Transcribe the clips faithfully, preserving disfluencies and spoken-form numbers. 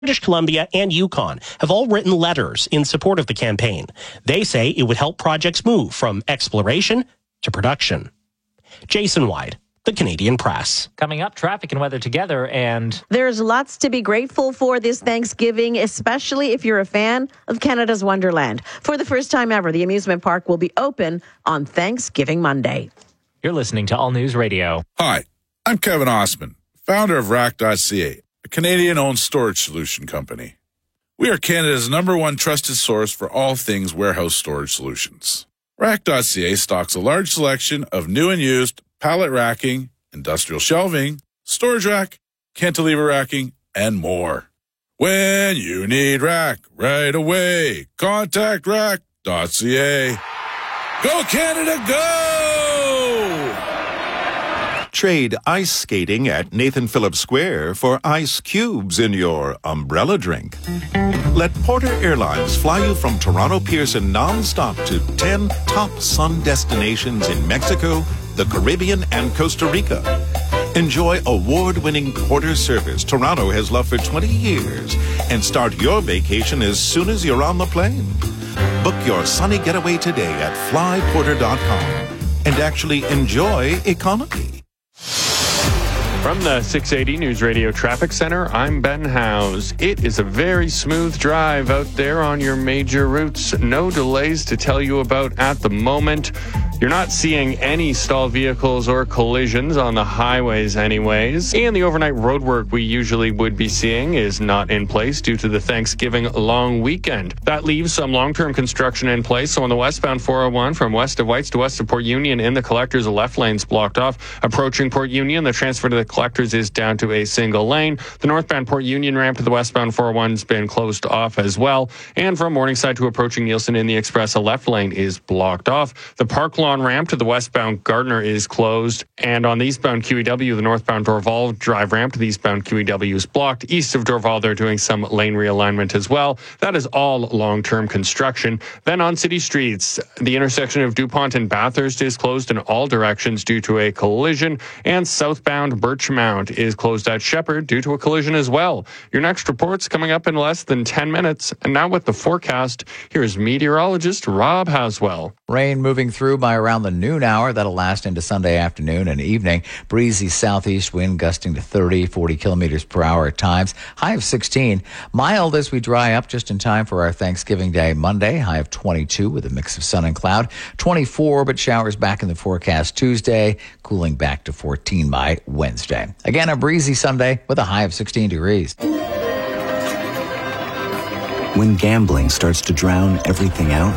British Columbia and Yukon have all written letters in support of the campaign. They say it would help projects move from exploration to production. Jason Wyde, The Canadian Press. Coming up, traffic and weather together, and there's lots to be grateful for this Thanksgiving, especially if you're a fan of Canada's Wonderland. For the first time ever, the amusement park will be open on Thanksgiving Monday. You're listening to All News Radio. Hi, I'm Kevin Osman, founder of Rack dot C A, a Canadian-owned storage solution company. We are Canada's number one trusted source for all things warehouse storage solutions. Rack dot C A stocks a large selection of new and used pallet racking, industrial shelving, storage rack, cantilever racking, and more. When you need rack right away, contact Rack dot C A. Go Canada, go! Trade ice skating at Nathan Phillips Square for ice cubes in your umbrella drink. Let Porter Airlines fly you from Toronto Pearson nonstop to ten top sun destinations in Mexico, the Caribbean, and Costa Rica. Enjoy award-winning Porter service Toronto has loved for twenty years and start your vacation as soon as you're on the plane. Book your sunny getaway today at fly porter dot com and actually enjoy economy. From the six eighty News Radio Traffic Center, I'm Ben Howes. It is a very smooth drive out there on your major routes. No delays to tell you about at the moment. You're not seeing any stalled vehicles or collisions on the highways anyways. And the overnight road work we usually would be seeing is not in place due to the Thanksgiving long weekend. That leaves some long-term construction in place. So on the westbound four oh one from west of Whites to west of Port Union in the Collectors, the left lane's blocked off. Approaching Port Union, the transfer to the Collectors is down to a single lane. The northbound Port Union ramp to the westbound four oh one's been closed off as well. And from Morningside to approaching Nielsen in the Express, the left lane is blocked off. The Park Lawn ramp to the westbound Gardner is closed. And on the eastbound Q E W, the northbound Dorval Drive ramp to the eastbound Q E W is blocked. East of Dorval, they're doing some lane realignment as well. That is all long-term construction. Then on city streets, the intersection of DuPont and Bathurst is closed in all directions due to a collision. And southbound Birchmount is closed at Shepherd due to a collision as well. Your next report's coming up in less than ten minutes. And now with the forecast, here's meteorologist Rob Haswell. Rain moving through by around the noon hour. That'll last into Sunday afternoon and evening. Breezy southeast wind gusting to thirty, forty kilometers per hour at times. High of sixteen. Mild as we dry up just in time for our Thanksgiving Day Monday. High of twenty-two with a mix of sun and cloud. twenty-four, but showers back in the forecast Tuesday. Cooling back to fourteen by Wednesday. Again, a breezy Sunday with a high of sixteen degrees. When gambling starts to drown everything out,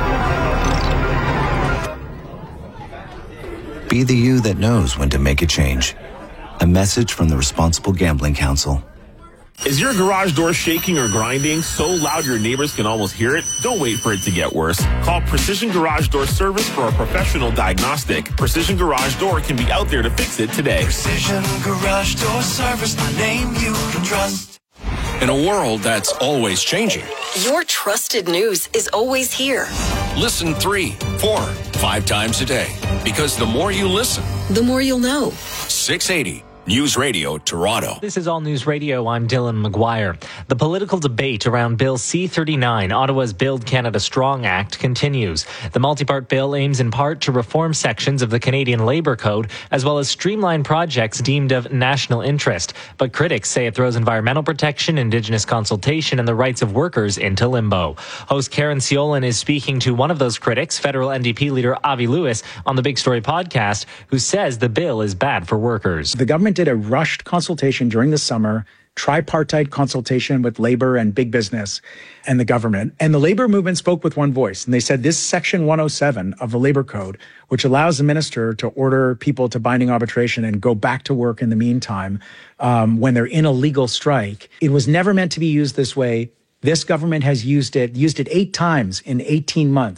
be the you that knows when to make a change. A message from the Responsible Gambling Council. Is your garage door shaking or grinding so loud your neighbors can almost hear it? Don't wait for it to get worse. Call Precision Garage Door Service for a professional diagnostic. Precision Garage Door can be out there to fix it today. Precision Garage Door Service, the name you can trust. In a world that's always changing, your trusted news is always here. Listen three, four, five times a day. Because the more you listen, the more you'll know. six eighty News Radio Toronto. This is All News Radio. I'm Dylan McGuire. The political debate around Bill C thirty-nine, Ottawa's Build Canada Strong Act, continues. The multi-part bill aims in part to reform sections of the Canadian Labour Code, as well as streamline projects deemed of national interest. But critics say it throws environmental protection, Indigenous consultation, and the rights of workers into limbo. Host Karen Siolan is speaking to one of those critics, federal N D P leader Avi Lewis, on the Big Story podcast, who says the bill is bad for workers. The government did a rushed consultation during the summer, tripartite consultation with labor and big business and the government. And the labor movement spoke with one voice. And they said this section one oh seven of the labor code, which allows the minister to order people to binding arbitration and go back to work in the meantime um, when they're in a legal strike, it was never meant to be used this way. This government has used it, used it eight times in eighteen months.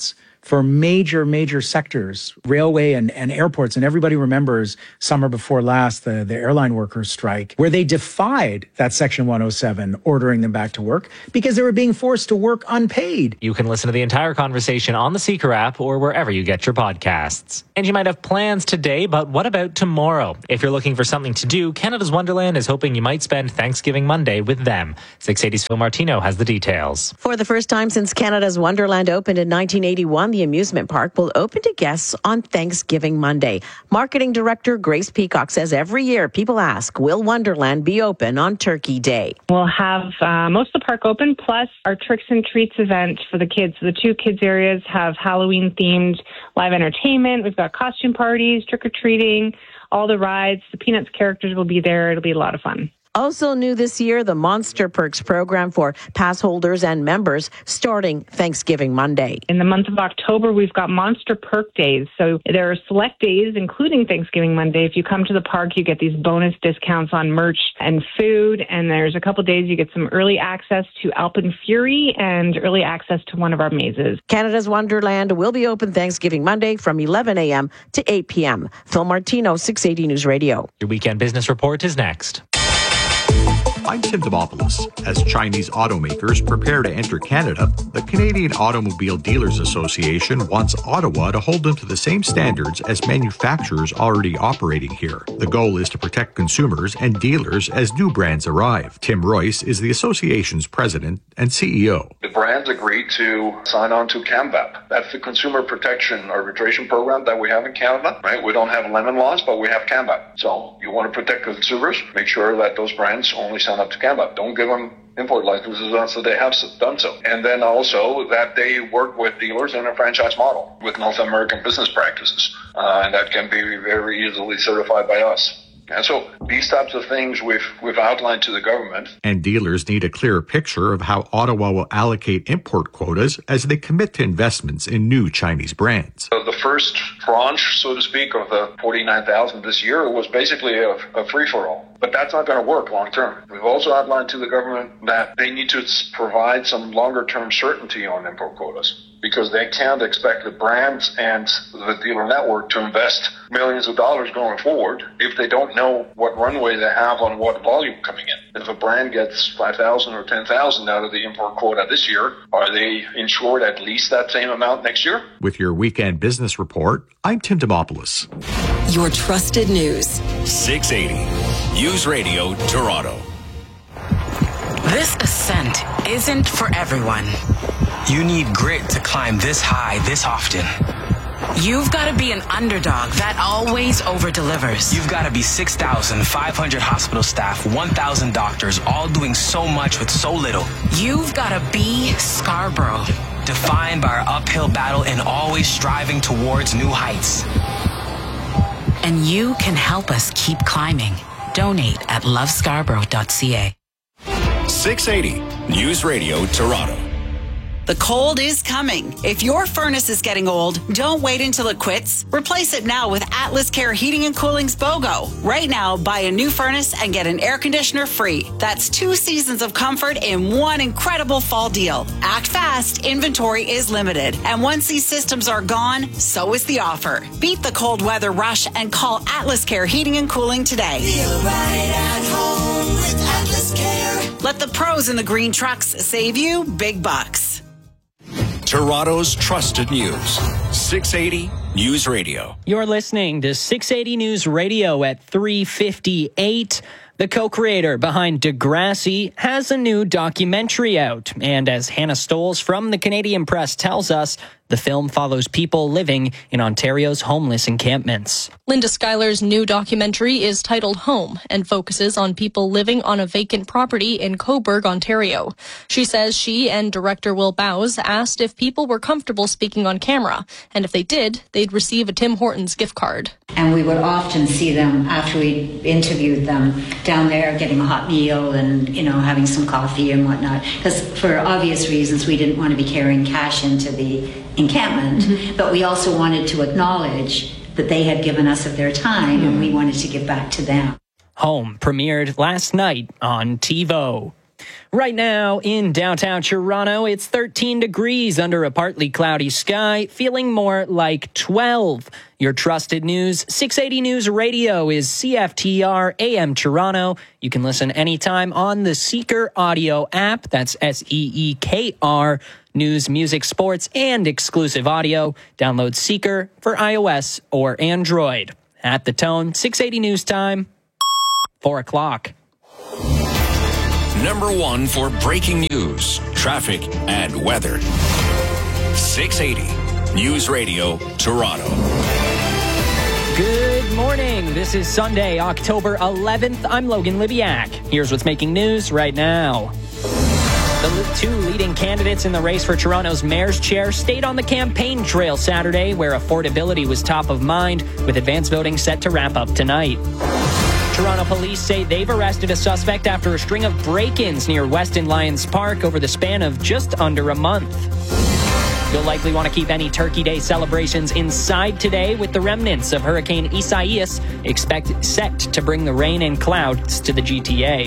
for major, major sectors, railway and, and airports. And everybody remembers summer before last, the, the airline workers strike, where they defied that Section one oh seven ordering them back to work because they were being forced to work unpaid. You can listen to the entire conversation on the Seeker app or wherever you get your podcasts. And you might have plans today, but what about tomorrow? If you're looking for something to do, Canada's Wonderland is hoping you might spend Thanksgiving Monday with them. six eighty's Phil Martino has the details. For the first time since Canada's Wonderland opened in nineteen eighty-one, the amusement park will open to guests on Thanksgiving Monday. Marketing Director Grace Peacock says every year people ask, will Wonderland be open on Turkey Day? We'll have uh, most of the park open, plus our Tricks and Treats event for the kids. So the two kids areas have Halloween-themed live entertainment. We've got costume parties, trick-or-treating, all the rides. The Peanuts characters will be there. It'll be a lot of fun. Also new this year, the Monster Perks program for pass holders and members starting Thanksgiving Monday. In the month of October, we've got Monster Perk Days. So there are select days, including Thanksgiving Monday. If you come to the park, you get these bonus discounts on merch and food. And there's a couple days you get some early access to Alpen Fury and early access to one of our mazes. Canada's Wonderland will be open Thanksgiving Monday from eleven a.m. to eight p.m. Phil Martino, six eighty News Radio. Your weekend business report is next. I'm Tim Demopoulos. As Chinese automakers prepare to enter Canada, the Canadian Automobile Dealers Association wants Ottawa to hold them to the same standards as manufacturers already operating here. The goal is to protect consumers and dealers as new brands arrive. Tim Royce is the association's president and C E O. The brands agreed to sign on to CAMVAP. That's the consumer protection arbitration program that we have in Canada, right? We don't have lemon laws, but we have CAMVAP. So you want to protect consumers, make sure that those brands only sign up to CAMVAP. Don't give them import licenses until they have done so. And then also that they work with dealers in a franchise model with North American business practices. Uh, and that can be very easily certified by us. And so these types of things we've we've outlined to the government. And dealers need a clearer picture of how Ottawa will allocate import quotas as they commit to investments in new Chinese brands. So the first tranche, so to speak, of the forty-nine thousand this year was basically a, a free-for-all. But that's not going to work long term. We've also outlined to the government that they need to provide some longer term certainty on import quotas, because they can't expect the brands and the dealer network to invest millions of dollars going forward if they don't know what runway they have on what volume coming in. If a brand gets five thousand or ten thousand out of the import quota this year, are they insured at least that same amount next year? With your weekend business report, I'm Tim Demopoulos. Your trusted news. six eighty News Radio Toronto. This ascent isn't for everyone. You need grit to climb this high this often. You've got to be an underdog that always over-delivers. You've got to be six thousand five hundred hospital staff, one thousand doctors, all doing so much with so little. You've got to be Scarborough. Defined by our uphill battle and always striving towards new heights. And you can help us keep climbing. Donate at love scarborough dot c a. six eighty News Radio Toronto. The cold is coming. If your furnace is getting old, don't wait until it quits. Replace it now with Atlas Care Heating and Cooling's BOGO. Right now, buy a new furnace and get an air conditioner free. That's two seasons of comfort in one incredible fall deal. Act fast. Inventory is limited. And once these systems are gone, so is the offer. Beat the cold weather rush and call Atlas Care Heating and Cooling today. Feel right at home with Atlas Care. Let the pros in the green trucks save you big bucks. Toronto's trusted news. six eighty News Radio. You're listening to six eighty News Radio at three fifty-eight. The co-creator behind Degrassi has a new documentary out. And as Hannah Stoles from the Canadian Press tells us, the film follows people living in Ontario's homeless encampments. Linda Schuyler's new documentary is titled Home and focuses on people living on a vacant property in Cobourg, Ontario. She says she and director Will Bowes asked if people were comfortable speaking on camera, and if they did, they'd receive a Tim Hortons gift card. And we would often see them after we interviewed them down there getting a hot meal and, you know, having some coffee and whatnot. Because for obvious reasons, we didn't want to be carrying cash into the encampment, mm-hmm. but we also wanted to acknowledge that they had given us of their time, mm-hmm. and we wanted to give back to them. Home premiered last night on TiVo. Right now in downtown Toronto, it's thirteen degrees under a partly cloudy sky, feeling more like twelve. Your trusted news, six eighty News Radio is C F T R A M Toronto. You can listen anytime on the Seeker audio app. That's S E E K R. News, music, sports, and exclusive audio. Download Seeker for iOS or Android. At the tone, six eighty News Time, four o'clock. Number one for breaking news, traffic, and weather. six eighty News Radio, Toronto. Good morning. This is Sunday, October eleventh. I'm Logan Libiak. Here's what's making news right now. The two leading candidates in the race for Toronto's mayor's chair stayed on the campaign trail Saturday, where affordability was top of mind, with advance voting set to wrap up tonight. Toronto police say they've arrested a suspect after a string of break-ins near Weston Lions Park over the span of just under a month. You'll likely want to keep any Turkey Day celebrations inside today, with the remnants of Hurricane Isaias expect set to bring the rain and clouds to the G T A.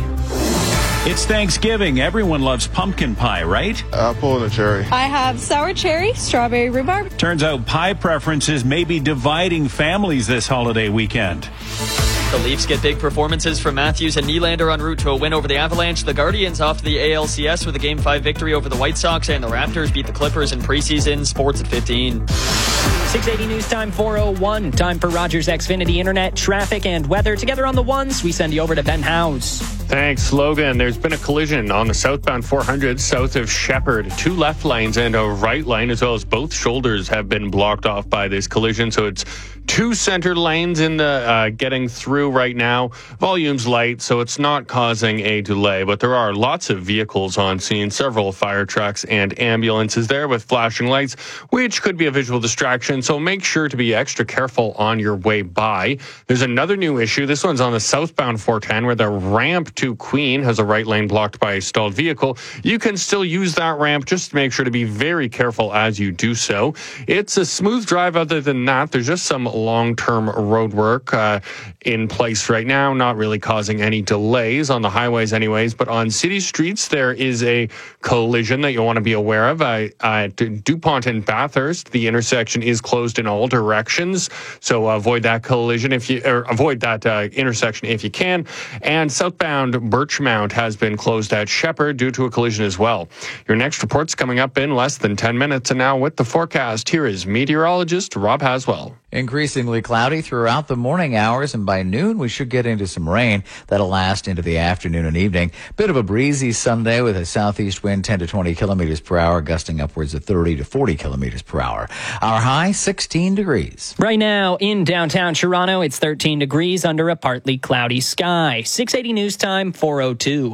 It's Thanksgiving. Everyone loves pumpkin pie, right? Apple and a cherry. I have sour cherry, strawberry rhubarb. Turns out pie preferences may be dividing families this holiday weekend. The Leafs get big performances from Matthews and Nylander en route to a win over the Avalanche. The Guardians off to the A L C S with a Game five victory over the White Sox, and the Raptors beat the Clippers in preseason. Sports at fifteen. six eighty News Time, four oh one. Time for Rogers Xfinity Internet, traffic, and weather. Together on the ones, we send you over to Ben Howes. Thanks, Logan. There's been a collision on the southbound four hundred south of Shepherd. Two left lanes and a right lane, as well as both shoulders, have been blocked off by this collision. So it's two center lanes in the uh, getting through right now. Volume's light, so it's not causing a delay. But there are lots of vehicles on scene, several fire trucks and ambulances there with flashing lights, which could be a visual distraction. So make sure to be extra careful on your way by. There's another new issue. This one's on the southbound four ten, where the ramp to Queen has a right lane blocked by a stalled vehicle. You can still use that ramp. Just make sure to be very careful as you do so. It's a smooth drive other than that. There's just some long-term road work uh, in place right now, not really causing any delays on the highways anyways. But on city streets, there is a collision that you'll want to be aware of. Uh, at DuPont and Bathurst, the intersection is closed in all directions. So avoid that collision if you, or avoid that uh, intersection if you can. And southbound Birchmount has been closed at Shepherd due to a collision as well. Your next report's coming up in less than ten minutes. And now with the forecast, here is meteorologist Rob Haswell. Increasingly cloudy throughout the morning hours, and by noon we should get into some rain that'll last into the afternoon and evening. Bit of a breezy Sunday with a southeast wind ten to twenty kilometers per hour, gusting upwards of thirty to forty kilometers per hour. Our high, sixteen degrees. Right now in downtown Toronto, it's thirteen degrees under a partly cloudy sky. six eighty News Time, four oh two.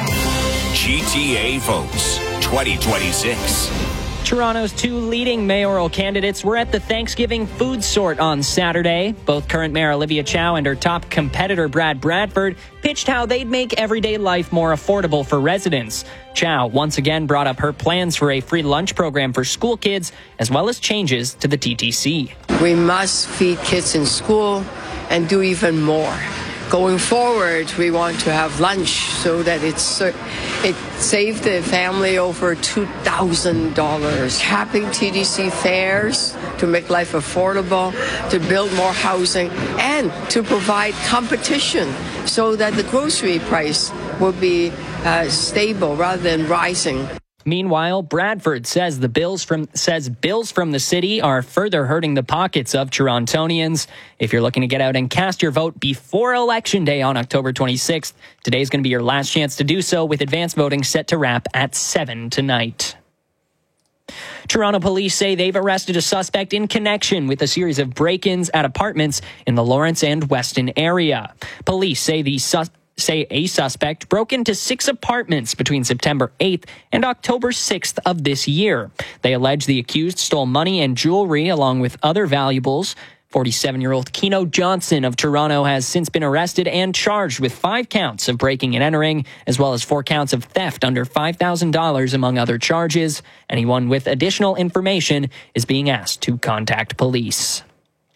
G T A votes twenty twenty-six. Toronto's two leading mayoral candidates were at the Thanksgiving food sort on Saturday. Both current Mayor Olivia Chow and her top competitor Brad Bradford pitched how they'd make everyday life more affordable for residents. Chow once again brought up her plans for a free lunch program for school kids, as well as changes to the T T C. We must feed kids in school and do even more. Going forward, we want to have lunch so that it's it saved the family over two thousand dollars. Having T D C fares to make life affordable, to build more housing, and to provide competition so that the grocery price will be uh, stable rather than rising. Meanwhile, Bradford says the bills from says bills from the city are further hurting the pockets of Torontonians. If you're looking to get out and cast your vote before Election Day on October twenty-sixth, today's going to be your last chance to do so, with advance voting set to wrap at seven tonight. Toronto police say they've arrested a suspect in connection with a series of break-ins at apartments in the Lawrence and Weston area. Police say the suspect say a suspect broke into six apartments between September eighth and October sixth of this year. They allege the accused stole money and jewelry along with other valuables. forty-seven-year-old Keno Johnson of Toronto has since been arrested and charged with five counts of breaking and entering, as well as four counts of theft under five thousand dollars, among other charges. Anyone with additional information is being asked to contact police.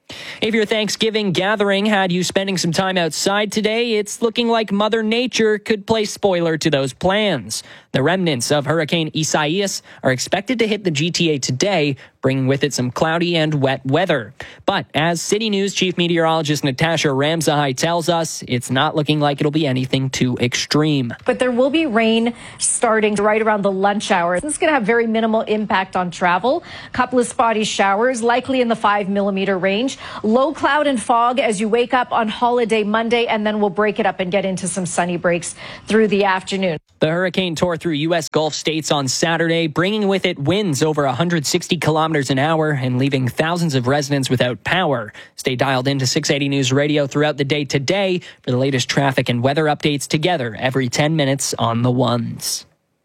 If your Thanksgiving gathering had you spending some time outside today, it's looking like Mother Nature could play spoiler to those plans. The remnants of Hurricane Isaias are expected to hit the G T A today, bringing with it some cloudy and wet weather. But as City News Chief Meteorologist Natasha Ramsahai tells us, it's not looking like it'll be anything too extreme. But there will be rain starting right around the lunch hour. This is going to have very minimal impact on travel. A couple of spotty showers, likely in the five millimeter range. Low cloud and fog as you wake up on holiday Monday, and then we'll break it up and get into some sunny breaks through the afternoon. The hurricane tore through U S Gulf states on Saturday, bringing with it winds over one hundred sixty kilometers an hour and leaving thousands of residents without power. Stay dialed into six eighty News Radio throughout the day today for the latest traffic and weather updates together every ten minutes on the ones.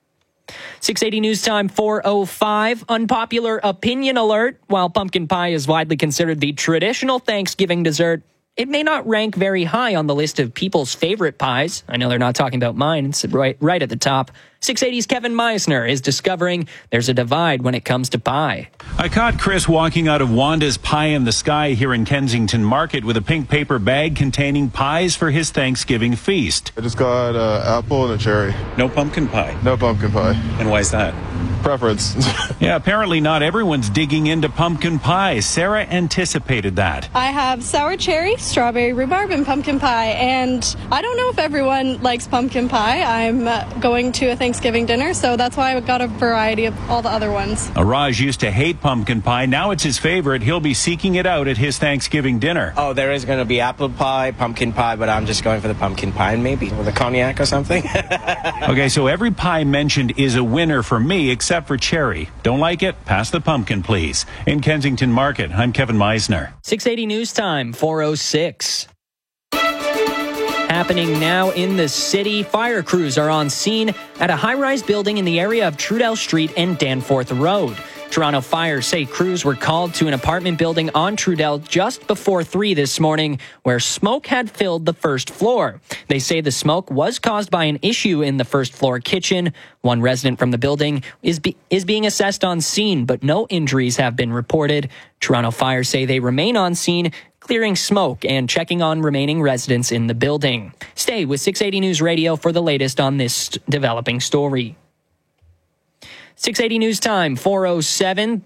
six eighty News Time four oh five. Unpopular opinion alert. While pumpkin pie is widely considered the traditional Thanksgiving dessert, it may not rank very high on the list of people's favorite pies. I know they're not talking about mine. It's right, right at the top. six eighty's Kevin Meisner is discovering there's a divide when it comes to pie. I caught Chris walking out of Wanda's Pie in the Sky here in Kensington Market with a pink paper bag containing pies for his Thanksgiving feast. I just got an apple and a cherry. No pumpkin pie? No pumpkin pie. And why is that? Preference. Yeah, apparently not everyone's digging into pumpkin pie. Sarah anticipated that. I have sour cherry, strawberry rhubarb, and pumpkin pie. And I don't know if everyone likes pumpkin pie. I'm uh, going to a Thanksgiving dinner, so that's why I got a variety of all the other ones. Araj used to hate pumpkin pie. Now it's his favorite. He'll be seeking it out at his Thanksgiving dinner. Oh, there is going to be apple pie, pumpkin pie, but I'm just going for the pumpkin pie and maybe with a cognac or something. Okay, so every pie mentioned is a winner for me, except for cherry. Don't like it? Pass the pumpkin, please. In Kensington Market, I'm Kevin Meisner. six eighty News Time, four oh six. Happening now in the city, fire crews are on scene at a high-rise building in the area of Trudell Street and Danforth Road. Toronto Fire say crews were called to an apartment building on Trudell just before three this morning where smoke had filled the first floor. They say the smoke was caused by an issue in the first floor kitchen. One resident from the building is be- is being assessed on scene, but no injuries have been reported. Toronto Fire say they remain on scene, clearing smoke and checking on remaining residents in the building. Stay with six eighty News Radio for the latest on this developing story. six eighty News Time, four oh seven.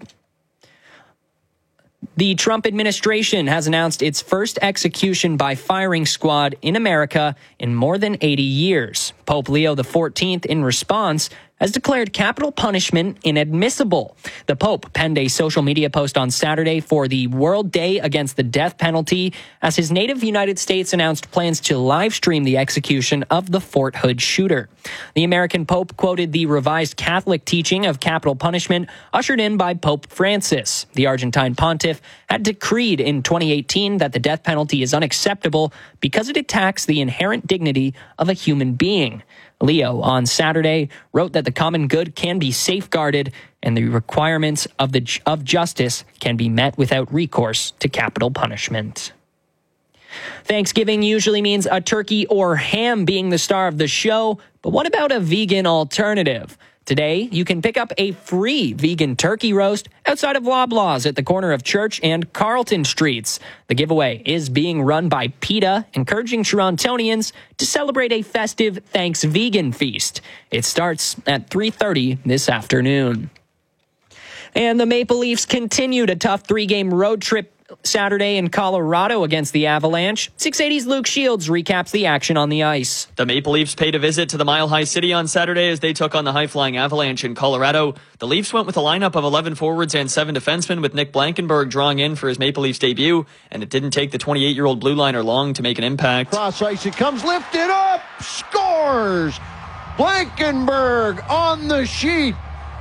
The Trump administration has announced its first execution by firing squad in America in more than eighty years. Pope Leo the fourteenth, in response, has declared capital punishment inadmissible. The Pope penned a social media post on Saturday for the World Day Against the Death Penalty as his native United States announced plans to live stream the execution of the Fort Hood shooter. The American Pope quoted the revised Catholic teaching of capital punishment ushered in by Pope Francis. The Argentine pontiff had decreed in twenty eighteen that the death penalty is unacceptable because it attacks the inherent dignity of a human being. Leo, on Saturday, wrote that the common good can be safeguarded and the requirements of the of justice can be met without recourse to capital punishment. Thanksgiving usually means a turkey or ham being the star of the show, but what about a vegan alternative? Today, you can pick up a free vegan turkey roast outside of Loblaws at the corner of Church and Carlton Streets. The giveaway is being run by PETA, encouraging Torontonians to celebrate a festive Thanks Vegan feast. It starts at three thirty this afternoon. And the Maple Leafs continued a tough three-game road trip Saturday in Colorado against the Avalanche. six eighty's Luke Shields recaps the action on the ice. The Maple Leafs paid a visit to the Mile High City on Saturday as they took on the high-flying Avalanche in Colorado. The Leafs went with a lineup of eleven forwards and seven defensemen, with Nick Blankenburg drawing in for his Maple Leafs debut, and it didn't take the twenty-eight-year-old blue liner long to make an impact. Cross ice, it comes lifted up, scores! Blankenburg on the sheet.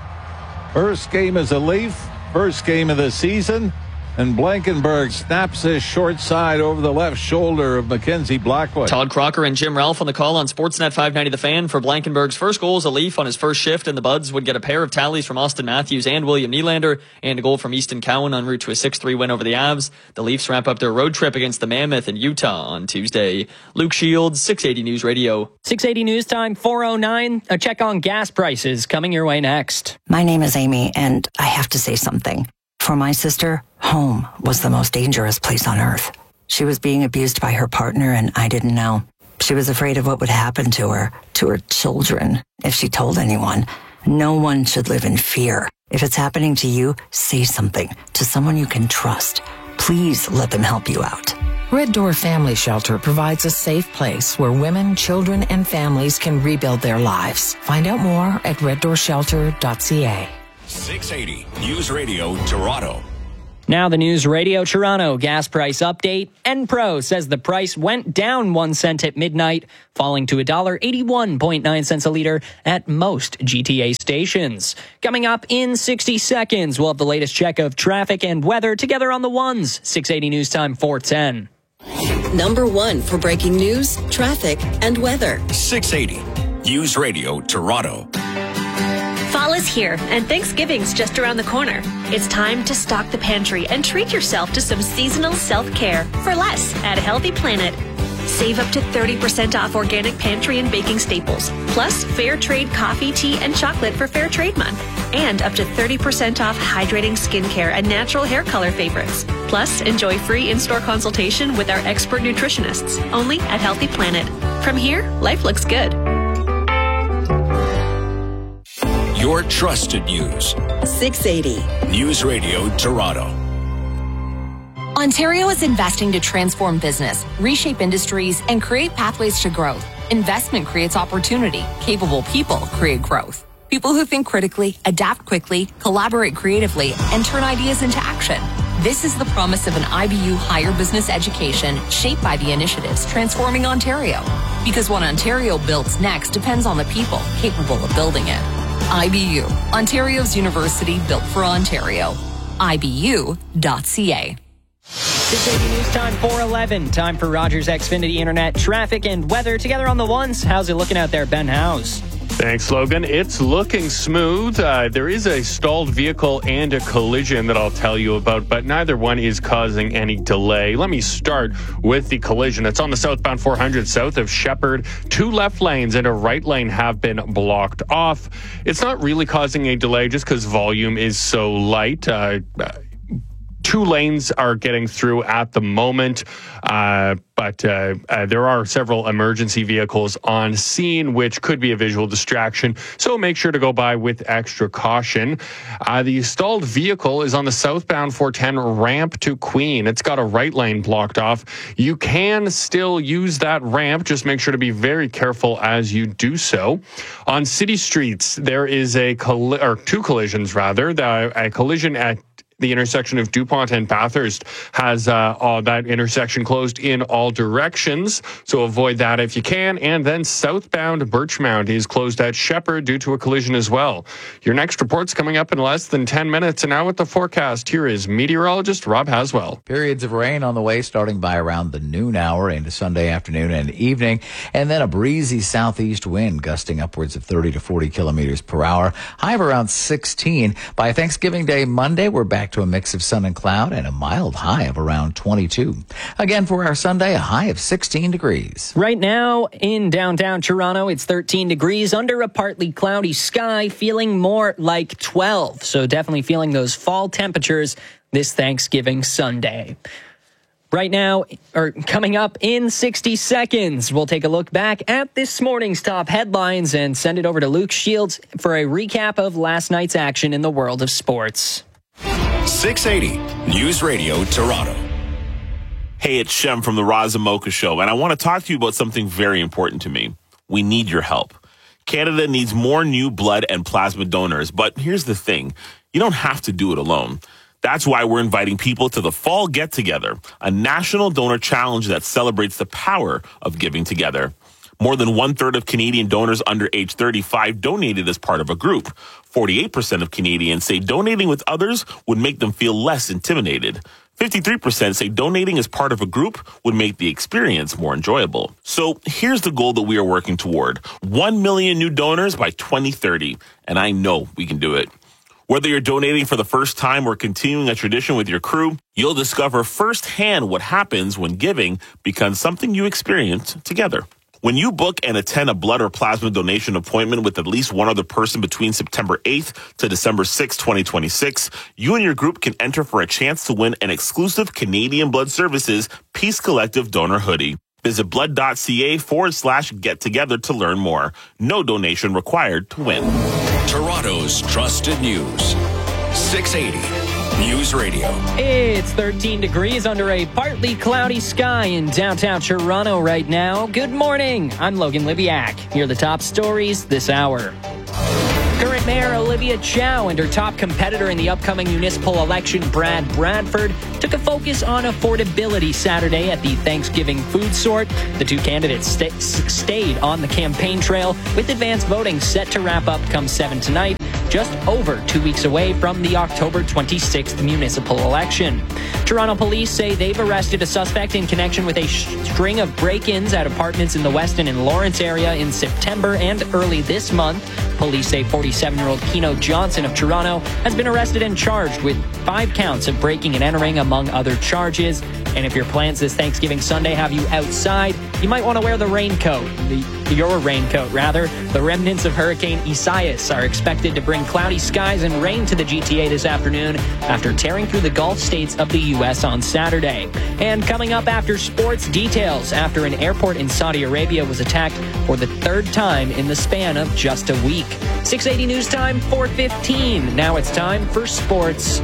First game as a Leaf, first game of the season. And Blankenburg snaps his short side over the left shoulder of Mackenzie Blackwood. Todd Crocker and Jim Ralph on the call on Sportsnet five ninety The Fan for Blankenburg's first goal as a Leaf on his first shift, and the Buds would get a pair of tallies from Austin Matthews and William Nylander, and a goal from Easton Cowan en route to a six three win over the Avs. The Leafs wrap up their road trip against the Mammoth in Utah on Tuesday. Luke Shields, six eighty News Radio. six eighty News Time, four oh nine. A check on gas prices coming your way next. My name is Amy, and I have to say something. For my sister, home was the most dangerous place on earth. She was being abused by her partner, and I didn't know. She was afraid of what would happen to her, to her children, if she told anyone. No one should live in fear. If it's happening to you, say something to someone you can trust. Please let them help you out. Red Door Family Shelter provides a safe place where women, children, and families can rebuild their lives. Find out more at red door shelter dot c a. six eighty News Radio Toronto. Now the News Radio Toronto gas price update. Enpro says the price went down one cent at midnight, falling to one dollar eighty-one point nine cents a litre at most G T A stations. Coming up in sixty seconds, we'll have the latest check of traffic and weather together on the ones. six eighty News Time four ten. Number one for breaking news, traffic, and weather. six eighty News Radio Toronto. Fall is here, and Thanksgiving's just around the corner. It's time to stock the pantry and treat yourself to some seasonal self-care for less at Healthy Planet. Save up to thirty percent off organic pantry and baking staples, plus fair trade coffee, tea, and chocolate for Fair Trade Month, and up to thirty percent off hydrating skincare and natural hair color favorites. Plus, enjoy free in-store consultation with our expert nutritionists, only at Healthy Planet. From here, life looks good. Your trusted news. six eighty News Radio Toronto. Ontario is investing to transform business, reshape industries, and create pathways to growth. Investment creates opportunity. Capable people create growth. People who think critically, adapt quickly, collaborate creatively, and turn ideas into action. This is the promise of an I B U higher business education shaped by the initiatives transforming Ontario. Because what Ontario builds next depends on the people capable of building it. I B U, Ontario's university built for Ontario. I B U dot c a. six eighty News Time four eleven. Time for Rogers Xfinity Internet traffic and weather together on the ones. How's it looking out there, Ben Howes? Thanks, Logan. It's looking smooth. Uh, there is a stalled vehicle and a collision that I'll tell you about, but neither one is causing any delay. Let me start with the collision. It's on the southbound four hundred south of Shepherd. Two left lanes and a right lane have been blocked off. It's not really causing a delay just because volume is so light. Uh, Two lanes are getting through at the moment, uh, but uh, uh, there are several emergency vehicles on scene, which could be a visual distraction. So make sure to go by with extra caution. Uh, the stalled vehicle is on the southbound four ten ramp to Queen. It's got a right lane blocked off. You can still use that ramp. Just make sure to be very careful as you do so. On city streets, there is a colli- or two collisions rather. The, a collision at the intersection of DuPont and Bathurst has uh, all that intersection closed in all directions, so avoid that if you can. And then southbound Birchmount is closed at Shepherd due to a collision as well. Your next report's coming up in less than ten minutes. And now with the forecast, here is meteorologist Rob Haswell. Periods of rain on the way starting by around the noon hour into Sunday afternoon and evening, and then a breezy southeast wind gusting upwards of thirty to forty kilometers per hour. High of around sixteen. By Thanksgiving Day Monday, we're back to a mix of sun and cloud and a mild high of around twenty-two. Again, for our Sunday, a high of sixteen degrees. Right now in downtown Toronto, it's thirteen degrees under a partly cloudy sky, feeling more like twelve. So definitely feeling those fall temperatures this Thanksgiving Sunday. Right now, or coming up in sixty seconds, we'll take a look back at this morning's top headlines and send it over to Luke Shields for a recap of last night's action in the world of sports. six eighty News Radio Toronto. Hey, it's Shem from the Roz and Mocha Show, and I want to talk to you about something very important to me. We need your help. Canada needs more new blood and plasma donors, but here's the thing. You don't have to do it alone. That's why we're inviting people to the Fall Get Together, a national donor challenge that celebrates the power of giving together. More than one-third of Canadian donors under age thirty-five donated as part of a group. forty-eight percent of Canadians say donating with others would make them feel less intimidated. fifty-three percent say donating as part of a group would make the experience more enjoyable. So here's the goal that we are working toward. one million new donors by twenty thirty. And I know we can do it. Whether you're donating for the first time or continuing a tradition with your crew, you'll discover firsthand what happens when giving becomes something you experience together. When you book and attend a blood or plasma donation appointment with at least one other person between September eighth to December sixth, twenty twenty-six, you and your group can enter for a chance to win an exclusive Canadian Blood Services Peace Collective donor hoodie. Visit blood.ca forward slash get together to learn more. No donation required to win. Toronto's trusted news. six eighty News Radio. It's thirteen degrees under a partly cloudy sky in downtown Toronto right now. Good morning. I'm Logan Libiak. Here are the top stories this hour. Current Mayor Olivia Chow and her top competitor in the upcoming municipal election, Brad Bradford, took a focus on affordability Saturday at the Thanksgiving food sort. The two candidates st- stayed on the campaign trail with advanced voting set to wrap up come seven tonight, just over two weeks away from the October twenty-sixth municipal election. Toronto police say they've arrested a suspect in connection with a sh- string of break-ins at apartments in the Weston and Lawrence area in September and early this month. Police say forty-seven-year-old Keno Johnson of Toronto has been arrested and charged with five counts of breaking and entering, among other charges. And if your plans this Thanksgiving Sunday have you outside, you might want to wear the raincoat. The, your raincoat, rather. The remnants of Hurricane Isaias are expected to bring cloudy skies and rain to the G T A this afternoon after tearing through the Gulf states of the U S on Saturday. And coming up after sports, details after an airport in Saudi Arabia was attacked for the third time in the span of just a week. six eighty News Time, four fifteen. Now it's time for sports.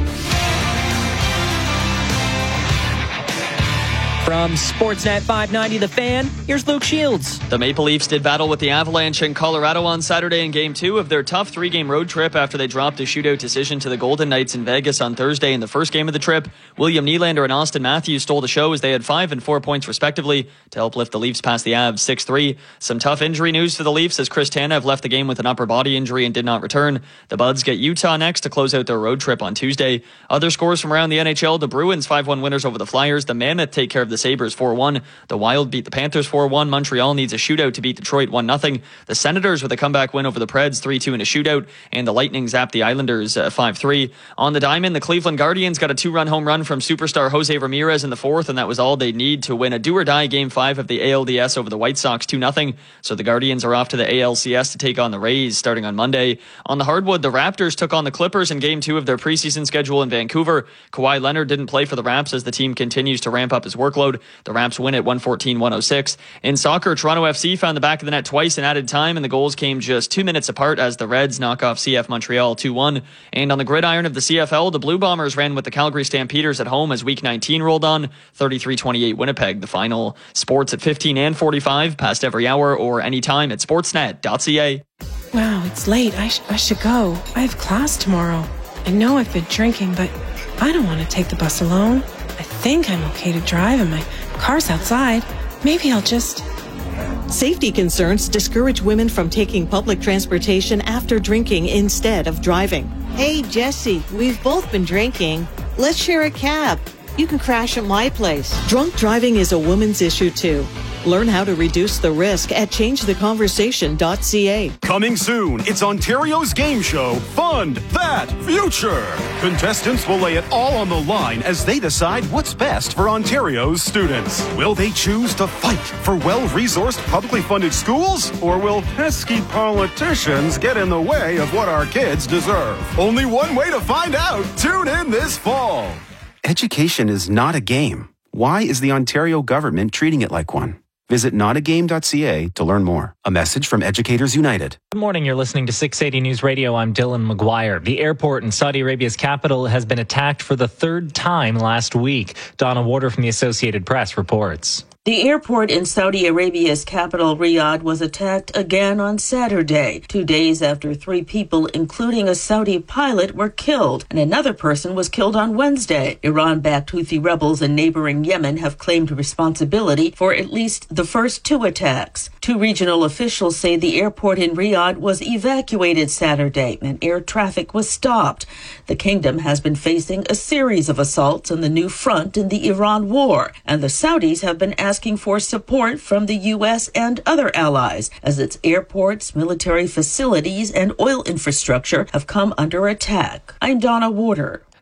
From Sportsnet five ninety The Fan, here's Luke Shields. The Maple Leafs did battle with the Avalanche in Colorado on Saturday in Game two of their tough three-game road trip after they dropped a shootout decision to the Golden Knights in Vegas on Thursday in the first game of the trip. William Nylander and Austin Matthews stole the show as they had five and four points respectively to help lift the Leafs past the Avs six three. Some tough injury news for the Leafs as Chris Tanev left the game with an upper body injury and did not return. The Buds get Utah next to close out their road trip on Tuesday. Other scores from around the N H L, the Bruins five one winners over the Flyers. The Mammoth take care of the Sabres four one. The Wild beat the Panthers four one. Montreal needs a shootout to beat Detroit one nothing. The Senators with a comeback win over the Preds three two in a shootout. And the Lightning zapped the Islanders uh, five three. On the diamond, the Cleveland Guardians got a two-run home run from superstar Jose Ramirez in the fourth, and that was all they need to win a do-or-die Game five of the A L D S over the White Sox two nothing. So the Guardians are off to the A L C S to take on the Rays starting on Monday. On the hardwood, the Raptors took on the Clippers in Game two of their preseason schedule in Vancouver. Kawhi Leonard didn't play for the Raps as the team continues to ramp up his workload. The Raps win at one fourteen one oh six. In soccer, Toronto F C found the back of the net twice in added time, and the goals came just two minutes apart as the Reds knock off C F Montreal two one. And on the gridiron of the C F L, the Blue Bombers ran with the Calgary Stampeders at home as Week nineteen rolled on. thirty-three twenty-eight Winnipeg, the final. Sports at fifteen and forty-five, past every hour or anytime at sportsnet dot c a. Wow, it's late. I, sh- I should go. I have class tomorrow. I know I've been drinking, but I don't want to take the bus alone. I think I'm okay to drive and my car's outside. Maybe I'll just... Safety concerns discourage women from taking public transportation after drinking instead of driving. Hey, Jesse, we've both been drinking. Let's share a cab. You can crash at my place. Drunk driving is a woman's issue, too. Learn how to reduce the risk at change the conversation dot c a. Coming soon, it's Ontario's game show, Fund That Future. Contestants will lay it all on the line as they decide what's best for Ontario's students. Will they choose to fight for well-resourced, publicly funded schools? Or will pesky politicians get in the way of what our kids deserve? Only one way to find out. Tune in this fall. Education is not a game. Why is the Ontario government treating it like one? Visit not a game dot c a to learn more. A message from Educators United. Good morning. You're listening to six eighty News Radio. I'm Dylan McGuire. The airport in Saudi Arabia's capital has been attacked for the third time last week. Donna Warder from the Associated Press reports. The airport in Saudi Arabia's capital, Riyadh, was attacked again on Saturday, two days after three people, including a Saudi pilot, were killed, and another person was killed on Wednesday. Iran-backed Houthi rebels in neighboring Yemen have claimed responsibility for at least the first two attacks. Two regional officials say the airport in Riyadh was evacuated Saturday, and air traffic was stopped. The kingdom has been facing a series of assaults on the new front in the Iran war, and the Saudis have been asking asking for support from the U S and other allies as its airports, military facilities, and oil infrastructure have come under attack. I'm Donna Warder.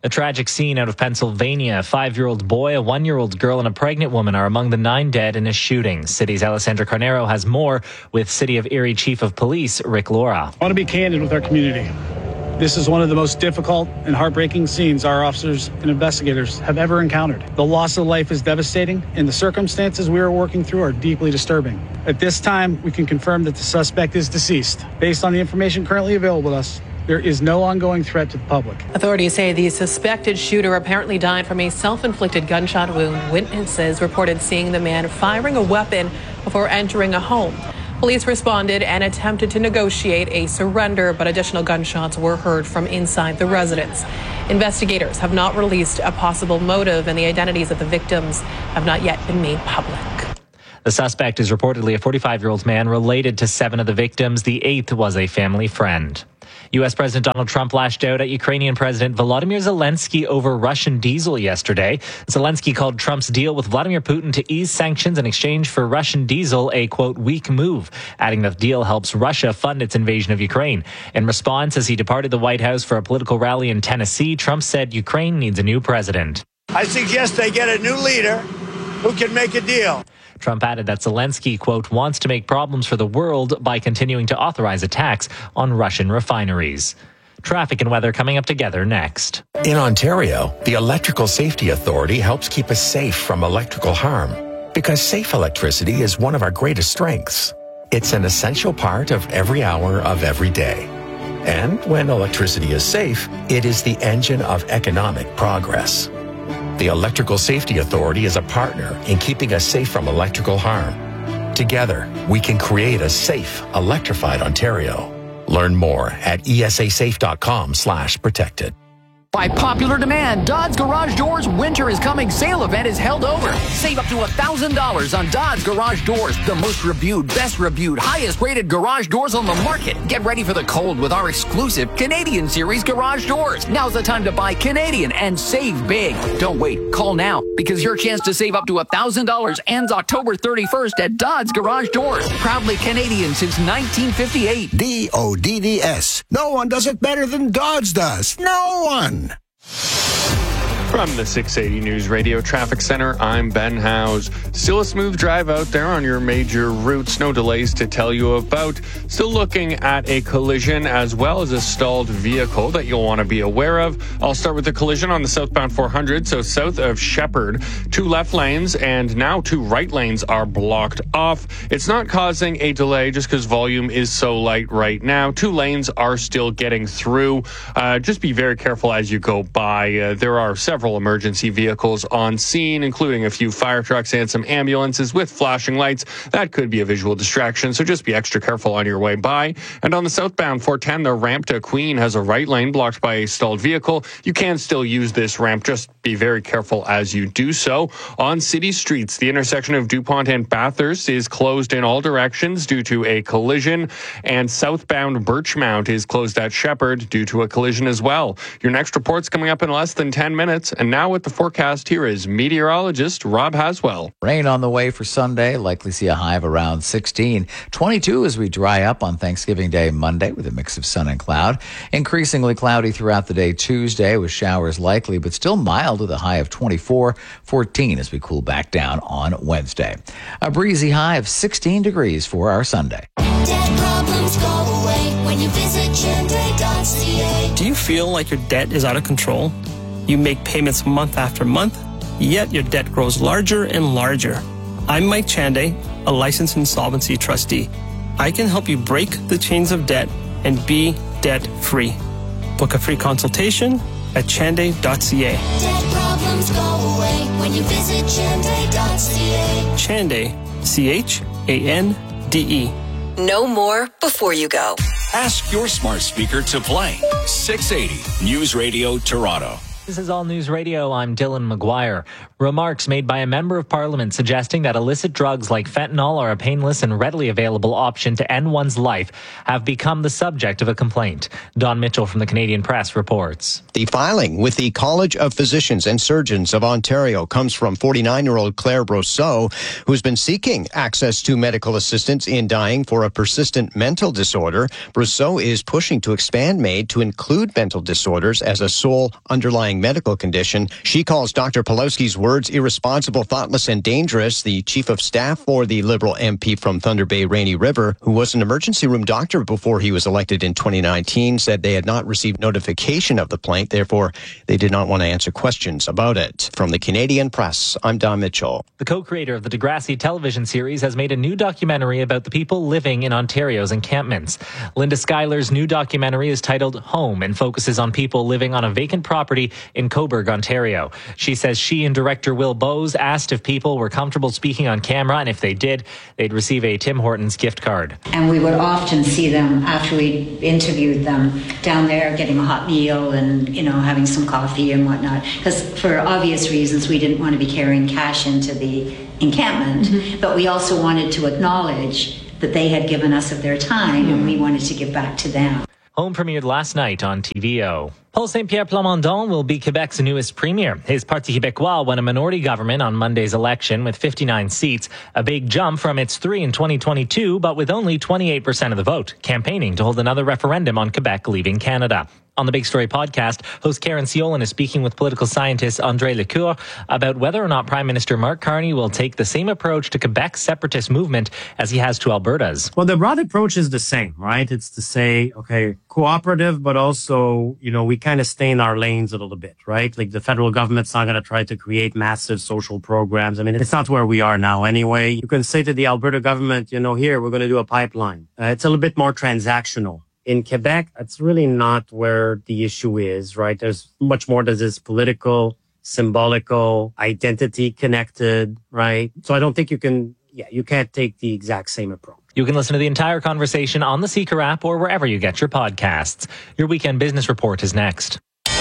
A tragic scene out of Pennsylvania. A five-year-old boy, a one-year-old girl, and a pregnant woman are among the nine dead in a shooting. City's Alessandra Carnero has more with City of Erie Chief of Police, Rick Laura. I want to be candid with our community. This is one of the most difficult and heartbreaking scenes our officers and investigators have ever encountered. The loss of life is devastating, and the circumstances we are working through are deeply disturbing. At this time, we can confirm that the suspect is deceased. Based on the information currently available to us, there is no ongoing threat to the public. Authorities say the suspected shooter apparently died from a self-inflicted gunshot wound. Witnesses reported seeing the man firing a weapon before entering a home. Police responded and attempted to negotiate a surrender, but additional gunshots were heard from inside the residence. Investigators have not released a possible motive, and the identities of the victims have not yet been made public. The suspect is reportedly a forty-five-year-old man related to seven of the victims. The eighth was a family friend. U S. President Donald Trump lashed out at Ukrainian President Volodymyr Zelensky over Russian diesel yesterday. Zelensky called Trump's deal with Vladimir Putin to ease sanctions in exchange for Russian diesel a, quote, weak move, adding that the deal helps Russia fund its invasion of Ukraine. In response, as he departed the White House for a political rally in Tennessee, Trump said Ukraine needs a new president. I suggest they get a new leader who can make a deal. Trump added that Zelensky, quote, wants to make problems for the world by continuing to authorize attacks on Russian refineries. Traffic and weather coming up together next. In Ontario, the Electrical Safety Authority helps keep us safe from electrical harm because safe electricity is one of our greatest strengths. It's an essential part of every hour of every day. And when electricity is safe, it is the engine of economic progress. The Electrical Safety Authority is a partner in keeping us safe from electrical harm. Together, we can create a safe, electrified Ontario. Learn more at esasafe.com slash protected. By popular demand, Dodds Garage Doors Winter is Coming sale event is held over. Save up to one thousand dollars on Dodds Garage Doors, the most reviewed, best reviewed, highest rated garage doors on the market. Get ready for the cold with our exclusive Canadian Series garage doors. Now's the time to buy Canadian and save big. Don't wait. Call now because your chance to save up to one thousand dollars ends October thirty-first at Dodds Garage Doors. Proudly Canadian since nineteen fifty-eight. D O D D S. No one does it better than Dodds does. No one. From the six eighty News Radio Traffic Center, I'm Ben Howes. Still a smooth drive out there on your major routes. No delays to tell you about. Still looking at a collision as well as a stalled vehicle that you'll want to be aware of. I'll start with the collision on the southbound four hundred, so south of Shepherd. Two left lanes and now two right lanes are blocked off. It's not causing a delay just because volume is so light right now. Two lanes are still getting through. Uh, just be very careful as you go by. Uh, there are several emergency vehicles on scene, including a few fire trucks and some ambulances with flashing lights. That could be a visual distraction, so just be extra careful on your way by. And on the southbound four ten, the ramp to Queen has a right lane blocked by a stalled vehicle. You can still use this ramp, just be very careful as you do so. On city streets, the intersection of DuPont and Bathurst is closed in all directions due to a collision, and southbound Birchmount is closed at Shepherd due to a collision as well. Your next report's coming up in less than ten minutes. And now with the forecast, here is meteorologist Rob Haswell. Rain on the way for Sunday. Likely see a high of around sixteen. twenty-two as we dry up on Thanksgiving Day Monday with a mix of sun and cloud. Increasingly cloudy throughout the day Tuesday with showers likely, but still mild with a high of twenty-four. fourteen as we cool back down on Wednesday. A breezy high of sixteen degrees for our Sunday. Debt problems go away when you visit Chande dot C A. Do you feel like your debt is out of control? You make payments month after month, yet your debt grows larger and larger. I'm Mike Chande, a licensed insolvency trustee. I can help you break the chains of debt and be debt-free. Book a free consultation at Chande dot C A. Debt problems go away when you visit Chande dot C A. Chande, C H A N D E. Know more before you go. Ask your smart speaker to play six eighty News Radio Toronto. This is All News Radio. I'm Dylan McGuire. Remarks made by a member of parliament suggesting that illicit drugs like fentanyl are a painless and readily available option to end one's life have become the subject of a complaint. Don Mitchell from the Canadian Press reports. The filing with the College of Physicians and Surgeons of Ontario comes from forty-nine-year-old Claire Brosseau, who's been seeking access to medical assistance in dying for a persistent mental disorder. Brosseau is pushing to expand MAID to include mental disorders as a sole underlying medical condition. She calls Doctor Pawlowski's words irresponsible, thoughtless, and dangerous. The chief of staff for the Liberal M P from Thunder Bay, Rainy River, who was an emergency room doctor before he was elected in twenty nineteen, said they had not received notification of the plaint. Therefore, they did not want to answer questions about it. From the Canadian Press, I'm Don Mitchell. The co-creator of the Degrassi television series has made a new documentary about the people living in Ontario's encampments. Linda Schuyler's new documentary is titled Home and focuses on people living on a vacant property in Cobourg, Ontario. She says she and director Will Bowes asked if people were comfortable speaking on camera, and if they did, they'd receive a Tim Hortons gift card. And we would often see them after we interviewed them down there getting a hot meal and, you know, having some coffee and whatnot. Because for obvious reasons, we didn't want to be carrying cash into the encampment, mm-hmm. but we also wanted to acknowledge that they had given us of their time, mm-hmm. and we wanted to give back to them. Home premiered last night on T V O. Paul Saint-Pierre Plamondon will be Quebec's newest premier. His Parti Québécois won a minority government on Monday's election with fifty-nine seats, a big jump from its three in twenty twenty-two, but with only twenty-eight percent of the vote, campaigning to hold another referendum on Quebec leaving Canada. On the Big Story podcast, host Karen Siolan is speaking with political scientist André Lecour about whether or not Prime Minister Mark Carney will take the same approach to Quebec's separatist movement as he has to Alberta's. Well, the broad approach is the same, right? It's to say, okay, cooperative, but also, you know, we kind of stay in our lanes a little bit, right? Like the federal government's not going to try to create massive social programs. I mean, it's not where we are now anyway. You can say to the Alberta government, you know, here, we're going to do a pipeline. Uh, it's a little bit more transactional. In Quebec, that's really not where the issue is, right? There's much more that is political, symbolical, identity connected, right? So I don't think you can, yeah, you can't take the exact same approach. You can listen to the entire conversation on the Seeker app or wherever you get your podcasts. Your Weekend Business Report is next.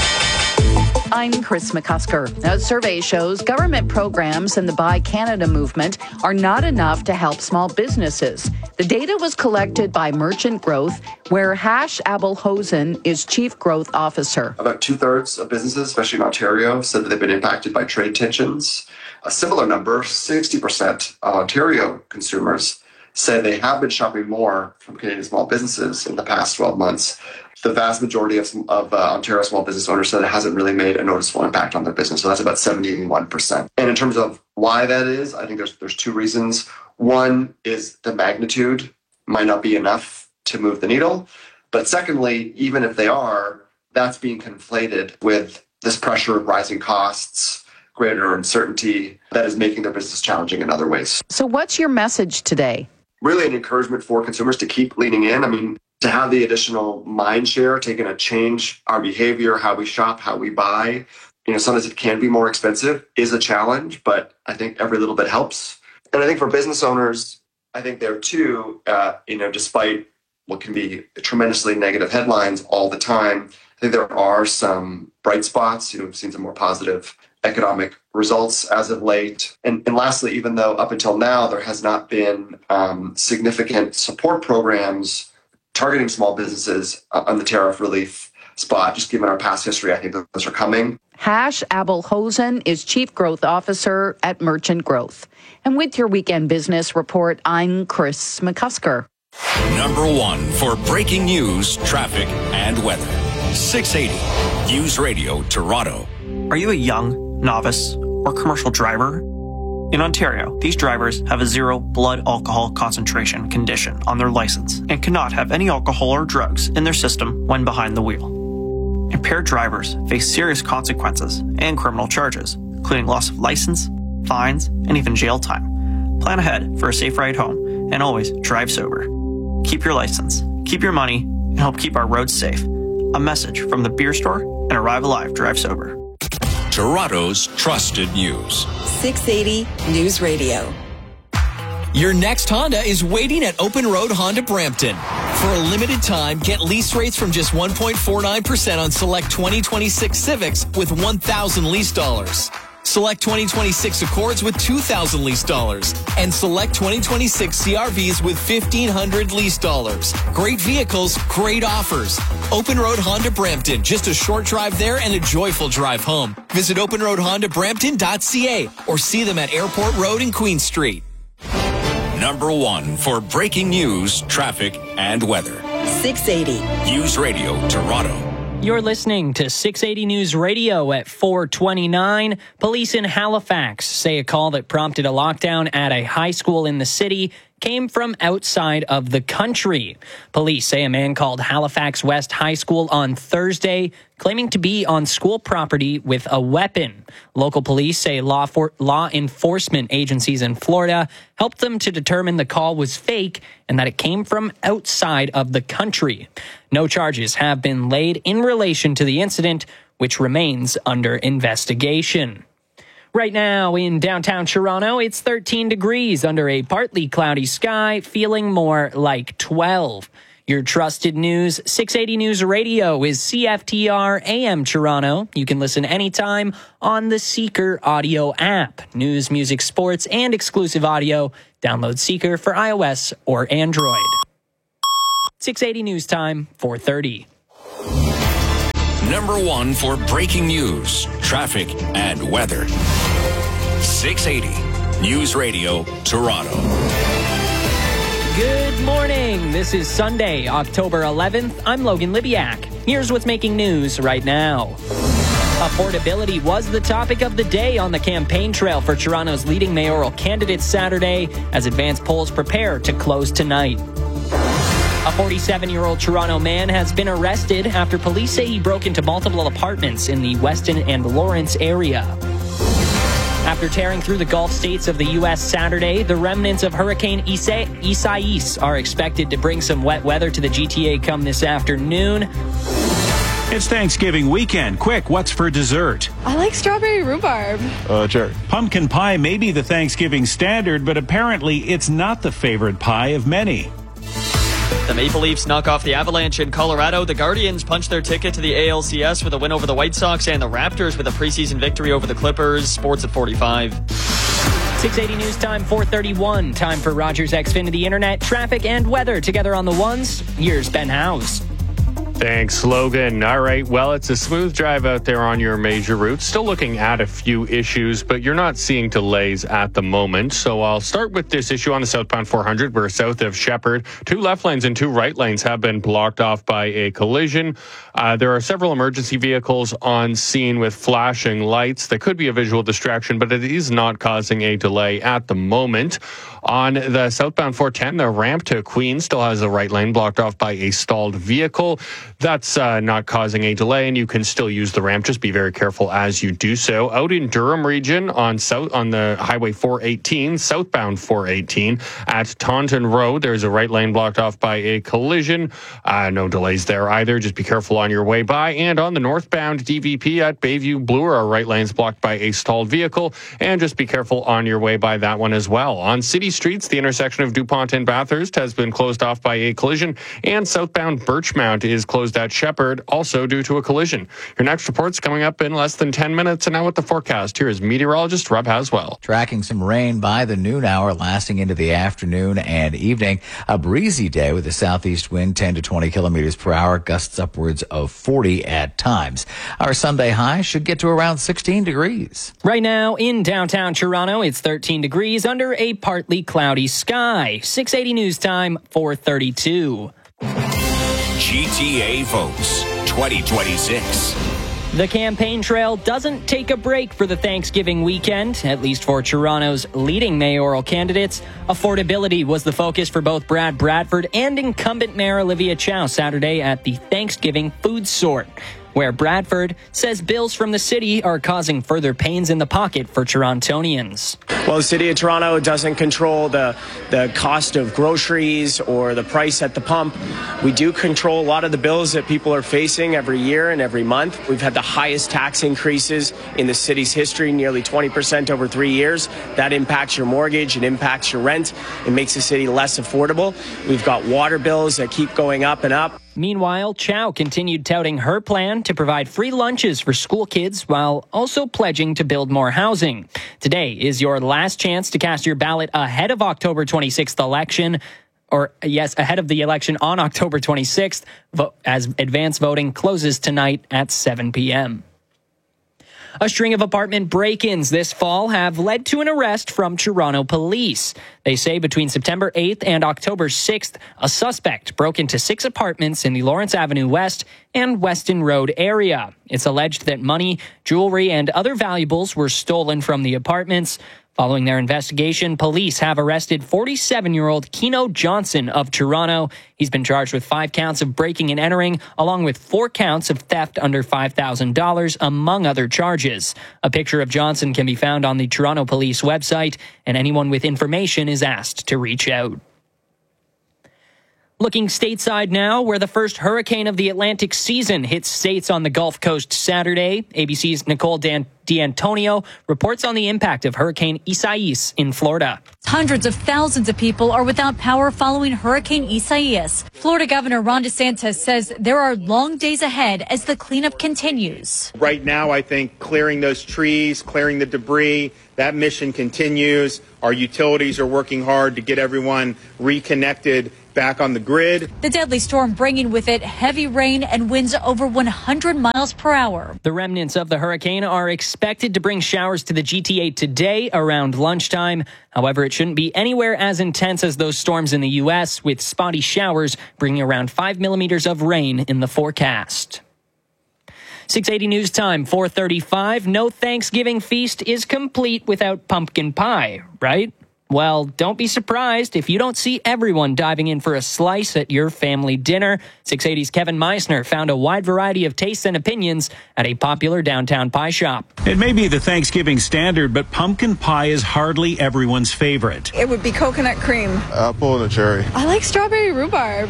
I'm Chris McCusker. A survey shows government programs and the Buy Canada movement are not enough to help small businesses. The data was collected by Merchant Growth, where Hash Abelhosen is Chief Growth Officer. About two-thirds of businesses, especially in Ontario, said that they've been impacted by trade tensions. A similar number, sixty percent of Ontario consumers, say they have been shopping more from Canadian small businesses in the past twelve months. The vast majority of, of uh, Ontario small business owners said it hasn't really made a noticeable impact on their business. So that's about seventy-one percent. And in terms of why that is, I think there's there's two reasons. One is the magnitude might not be enough to move the needle. But secondly, even if they are, that's being conflated with this pressure of rising costs, greater uncertainty that is making their business challenging in other ways. So what's your message today? Really an encouragement for consumers to keep leaning in. I mean, to have the additional mind share, taking a change our behavior, how we shop, how we buy. You know, sometimes it can be more expensive, is a challenge, but I think every little bit helps. And I think for business owners, I think there too, uh, you know, despite what can be tremendously negative headlines all the time, I think there are some bright spots. You know, we've seen some more positive economic results as of late. And, and lastly, even though up until now there has not been um, significant support programs targeting small businesses uh, on the tariff relief spot, just given our past history, I think those are coming. Hash Abelhosen is Chief Growth Officer at Merchant Growth. And with your Weekend Business Report, I'm Chris McCusker. Number one for breaking news, traffic, and weather. six eighty News Radio Toronto. Are you a young, novice, or commercial driver? In Ontario, these drivers have a zero blood alcohol concentration condition on their license and cannot have any alcohol or drugs in their system when behind the wheel. Impaired drivers face serious consequences and criminal charges, including loss of license, fines, and even jail time. Plan ahead for a safe ride home and always drive sober. Keep your license, keep your money, and help keep our roads safe. A message from the Beer Store and Arrive Alive Drive Sober. Toronto's trusted news. six eighty News Radio. Your next Honda is waiting at Open Road Honda Brampton. For a limited time, get lease rates from just one point four nine percent on select twenty twenty-six Civics with one thousand lease dollars. Select twenty twenty-six Accords with two thousand lease dollars. And select twenty twenty-six C R Vs with fifteen hundred lease dollars. Great vehicles, great offers. Open Road Honda Brampton. Just a short drive there and a joyful drive home. Visit open road honda brampton dot c a or see them at Airport Road and Queen Street. Number one for breaking news, traffic, and weather. six eighty. News Radio Toronto. You're listening to six eighty News Radio at four twenty-nine. Police in Halifax say a call that prompted a lockdown at a high school in the city came from outside of the country. Police say a man called Halifax West High School on Thursday, claiming to be on school property with a weapon. Local police say law for, law enforcement agencies in Florida helped them to determine the call was fake and that it came from outside of the country. No charges have been laid in relation to the incident, which remains under investigation. Right now in downtown Toronto, it's thirteen degrees under a partly cloudy sky, feeling more like twelve. Your trusted news, six eighty News Radio is C F T R A M Toronto. You can listen anytime on the Seeker audio app. News, music, sports, and exclusive audio. Download Seeker for iOS or Android. six eighty News Time, four thirty. Number one for breaking news, traffic, and weather. six eighty News Radio Toronto. Good morning. This is Sunday, October eleventh. I'm Logan Libiak. Here's what's making news right now. Affordability was the topic of the day on the campaign trail for Toronto's leading mayoral candidates Saturday as advanced polls prepare to close tonight. A forty-seven-year-old Toronto man has been arrested after police say he broke into multiple apartments in the Weston and Lawrence area. After tearing through the Gulf states of the U S Saturday, the remnants of Hurricane Isa- Isaias are expected to bring some wet weather to the G T A come this afternoon. It's Thanksgiving weekend. Quick, what's for dessert? I like strawberry rhubarb. Uh, Jerry. Pumpkin pie may be the Thanksgiving standard, but apparently it's not the favorite pie of many. The Maple Leafs knock off the Avalanche in Colorado. The Guardians punch their ticket to the A L C S with a win over the White Sox, and the Raptors with a preseason victory over the Clippers. Sports at forty-five. six eighty News Time, four thirty-one. Time for Rogers Xfinity Internet, traffic, and weather together on the ones. Here's Ben House. Thanks, Logan. All right, well, it's a smooth drive out there on your major routes. Still looking at a few issues, but you're not seeing delays at the moment. So I'll start with this issue on the southbound four hundred. We're south of Shepherd. Two left lanes and two right lanes have been blocked off by a collision. Uh, there are several emergency vehicles on scene with flashing lights. That could be a visual distraction, but it is not causing a delay at the moment. On the southbound four ten, the ramp to Queen still has the right lane blocked off by a stalled vehicle. That's uh, not causing a delay, and you can still use the ramp. Just be very careful as you do so. Out in Durham region on south on the Highway four eighteen, southbound four eighteen at Taunton Road, there's a right lane blocked off by a collision. Uh, no delays there either. Just be careful on your way by. And on the northbound D V P at Bayview Bloor, our right lane's blocked by a stalled vehicle, and just be careful on your way by that one as well. On city streets, the intersection of DuPont and Bathurst has been closed off by a collision, and southbound Birchmount is closed at Shepherd, also due to a collision. Your next report's coming up in less than ten minutes, and now with the forecast, here is meteorologist Rob Haswell. Tracking some rain by the noon hour, lasting into the afternoon and evening. A breezy day with a southeast wind ten to twenty kilometers per hour, gusts upwards of forty at times. Our Sunday high should get to around sixteen degrees. Right now in downtown Toronto, it's thirteen degrees under a partly cloudy sky. six eighty News Time, four thirty-two. G T A votes twenty twenty-six. The campaign trail doesn't take a break for the Thanksgiving weekend, at least for Toronto's leading mayoral candidates. Affordability was the focus for both Brad Bradford and incumbent Mayor Olivia Chow Saturday at the Thanksgiving Food Sort, where Bradford says bills from the city are causing further pains in the pocket for Torontonians. Well, the City of Toronto doesn't control the, the cost of groceries or the price at the pump. We do control a lot of the bills that people are facing every year and every month. We've had the highest tax increases in the city's history, nearly twenty percent over three years. That impacts your mortgage, it impacts your rent, it makes the city less affordable. We've got water bills that keep going up and up. Meanwhile, Chow continued touting her plan to provide free lunches for school kids while also pledging to build more housing. Today is your last chance to cast your ballot ahead of October twenty-sixth election, or yes, ahead of the election on October twenty-sixth, as advance voting closes tonight at seven p.m. A string of apartment break-ins this fall have led to an arrest from Toronto police. They say between September eighth and October sixth, a suspect broke into six apartments in the Lawrence Avenue West and Weston Road area. It's alleged that money, jewelry, and other valuables were stolen from the apartments. Following their investigation, police have arrested forty-seven-year-old Keno Johnson of Toronto. He's been charged with five counts of breaking and entering, along with four counts of theft under five thousand dollars, among other charges. A picture of Johnson can be found on the Toronto Police website, and anyone with information is asked to reach out. Looking stateside now, where the first hurricane of the Atlantic season hits states on the Gulf Coast Saturday. A B C's Nicole Dan- D'Antonio reports on the impact of Hurricane Isaias in Florida. Hundreds of thousands of people are without power following Hurricane Isaias. Florida Governor Ron DeSantis says there are long days ahead as the cleanup continues. Right now, I think clearing those trees, clearing the debris, that mission continues. Our utilities are working hard to get everyone reconnected back on the grid. The deadly storm bringing with it heavy rain and winds over one hundred miles per hour. The remnants of the hurricane are expected to bring showers to the G T A today around lunchtime. However, it shouldn't be anywhere as intense as those storms in the U S, with spotty showers bringing around five millimeters of rain in the forecast. six eighty News Time, four thirty-five. No Thanksgiving feast is complete without pumpkin pie, right? Well, don't be surprised if you don't see everyone diving in for a slice at your family dinner. six eighty's Kevin Meisner found a wide variety of tastes and opinions at a popular downtown pie shop. It may be the Thanksgiving standard, but pumpkin pie is hardly everyone's favorite. It would be coconut cream. Apple and a cherry. I like strawberry rhubarb.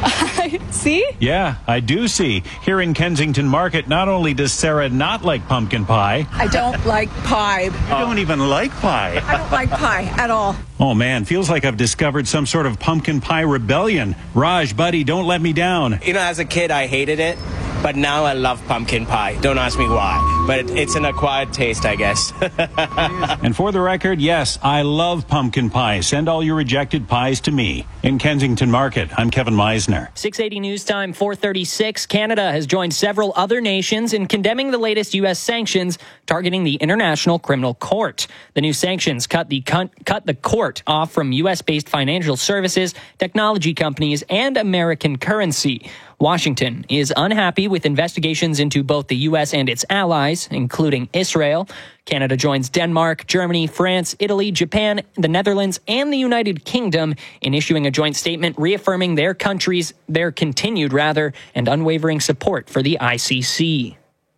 See? Yeah, I do see. Here in Kensington Market, not only does Sarah not like pumpkin pie. I don't like pie. You don't even like pie. I don't like pie at all. Oh man, feels like I've discovered some sort of pumpkin pie rebellion. Raj, buddy, don't let me down. You know, as a kid, I hated it, but now I love pumpkin pie. Don't ask me why, but it, it's an acquired taste, I guess. And for the record, yes, I love pumpkin pie. Send all your rejected pies to me. In Kensington Market, I'm Kevin Meisner. six eighty News Time, four thirty-six. Canada has joined several other nations in condemning the latest U S sanctions targeting the International Criminal Court. The new sanctions cut the cut, cut the court off from U S-based financial services, technology companies, and American currency. Washington is unhappy with investigations into both the U S and its allies, including Israel. Canada joins Denmark, Germany, France, Italy, Japan, the Netherlands, and the United Kingdom in issuing a joint statement reaffirming their countries, their continued rather, and unwavering support for the I C C.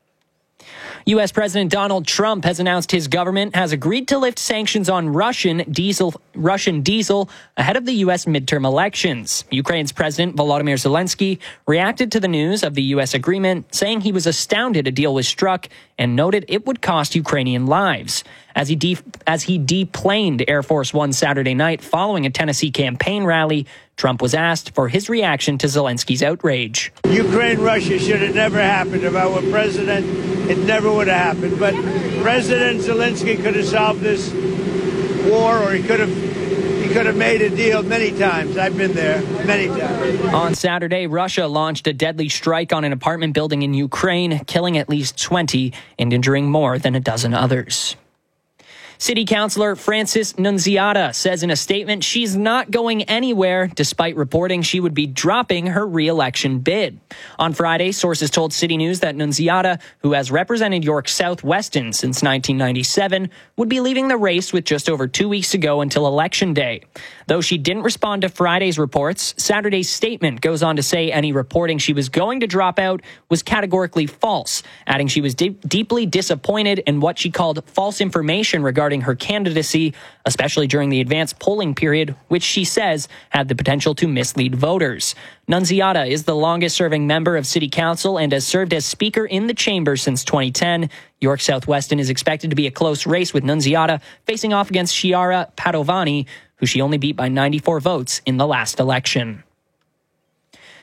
U S President Donald Trump has announced his government has agreed to lift sanctions on Russian diesel, Russian diesel ahead of the U S midterm elections. Ukraine's President Volodymyr Zelensky reacted to the news of the U S agreement, saying he was astounded a deal was struck and noted it would cost Ukrainian lives. As he de- as he deplaned Air Force One Saturday night following a Tennessee campaign rally, Trump was asked for his reaction to Zelensky's outrage. Ukraine-Russia should have never happened. If I were president, it never would have happened. But President Zelensky could have solved this war, or he could have he could have made a deal many times. I've been there many times. On Saturday, Russia launched a deadly strike on an apartment building in Ukraine, killing at least twenty and injuring more than a dozen others. City Councilor Frances Nunziata says in a statement she's not going anywhere, despite reporting she would be dropping her re-election bid. On Friday, sources told City News that Nunziata, who has represented York South Weston since nineteen ninety-seven, would be leaving the race with just over two weeks to go until Election Day. Though she didn't respond to Friday's reports, Saturday's statement goes on to say any reporting she was going to drop out was categorically false, adding she was de- deeply disappointed in what she called false information regarding her candidacy, especially during the advanced polling period, which she says had the potential to mislead voters. Nunziata is the longest-serving member of City Council and has served as Speaker in the chamber since twenty ten. York South Weston is expected to be a close race, with Nunziata facing off against Chiara Padovani, who she only beat by ninety-four votes in the last election.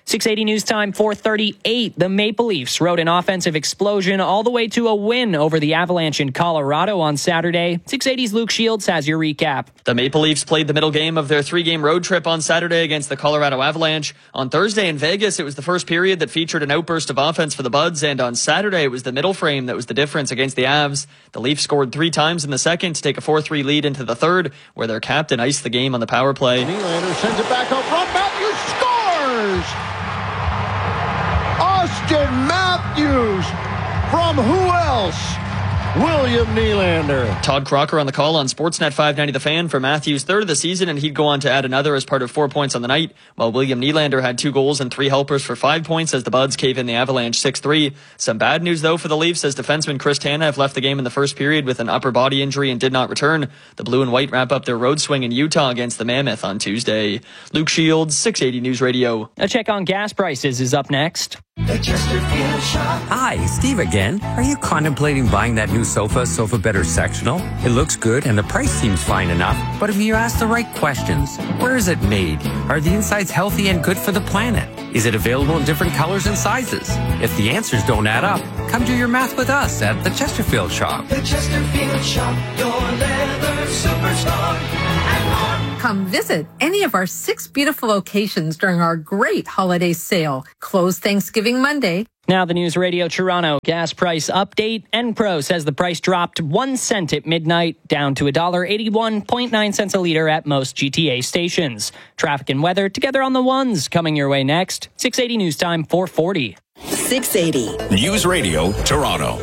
six eighty News Time, four thirty-eight. The Maple Leafs rode an offensive explosion all the way to a win over the Avalanche in Colorado on Saturday. six eighty's Luke Shields has your recap. The Maple Leafs played the middle game of their three-game road trip on Saturday against the Colorado Avalanche. On Thursday in Vegas, it was the first period that featured an outburst of offense for the Buds, and on Saturday, it was the middle frame that was the difference against the Avs. The Leafs scored three times in the second to take a four three lead into the third, where their captain iced the game on the power play. Nylander sends it back up front. Matthews scores! Austin Matthews from who else? William Nylander. Todd Crocker on the call on Sportsnet five ninety The Fan for Matthews' third of the season, and he'd go on to add another as part of four points on the night, while William Nylander had two goals and three helpers for five points as the Buds cave in the Avalanche six three. Some bad news, though, for the Leafs, as defenseman Chris Tanev left the game in the first period with an upper body injury and did not return. The Blue and White wrap up their road swing in Utah against the Mammoth on Tuesday. Luke Shields, six eighty News Radio. A check on gas prices is up next. The Chesterfield Shop. Hi, Steve again. Are you contemplating buying that new sofa, Sofa Better Sectional? It looks good and the price seems fine enough, but if you ask the right questions, where is it made? Are the insides healthy and good for the planet? Is it available in different colors and sizes? If the answers don't add up, come do your math with us at the Chesterfield Shop. The Chesterfield Shop, your leather superstar. Come visit any of our six beautiful locations during our great holiday sale. Closed Thanksgiving Monday. Now the News Radio Toronto gas price update. Enpro says the price dropped one cent at midnight, down to one dollar eighty-one point nine cents a liter at most G T A stations. Traffic and weather together on the ones coming your way next. six eighty News Time, four forty. six eighty. News Radio Toronto.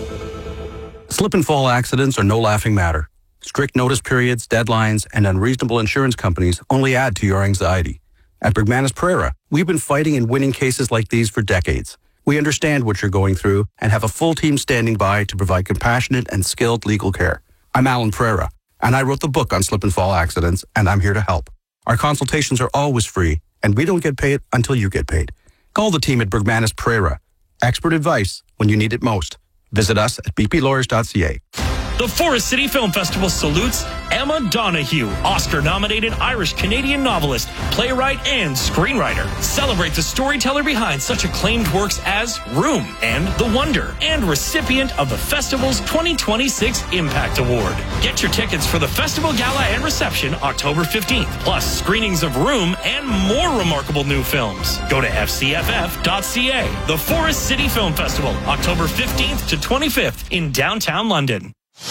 Slip and fall accidents are no laughing matter. Strict notice periods, deadlines, and unreasonable insurance companies only add to your anxiety. At Bergmanis Pereira, we've been fighting and winning cases like these for decades. We understand what you're going through and have a full team standing by to provide compassionate and skilled legal care. I'm Alan Pereira, and I wrote the book on slip and fall accidents, and I'm here to help. Our consultations are always free, and we don't get paid until you get paid. Call the team at Bergmanis Pereira. Expert advice when you need it most. Visit us at b p lawyers dot c a. The Forest City Film Festival salutes Emma Donoghue, Oscar-nominated Irish-Canadian novelist, playwright, and screenwriter. Celebrate the storyteller behind such acclaimed works as Room and The Wonder, and recipient of the festival's twenty twenty-six Impact Award. Get your tickets for the festival gala and reception October fifteenth, plus screenings of Room and more remarkable new films. Go to f c f f dot c a. The Forest City Film Festival, October fifteenth to twenty-fifth in downtown London.